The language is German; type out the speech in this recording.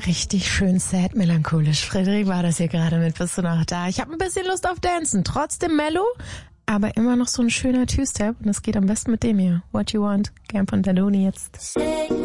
Richtig schön sad, melancholisch. Frederik war das hier gerade mit. Bist du noch da? Ich habe ein bisschen Lust auf Dancen. Trotzdem mellow, aber immer noch so ein schöner Two-Step. Und das geht am besten mit dem hier. What You Want, Camp und Danoni jetzt.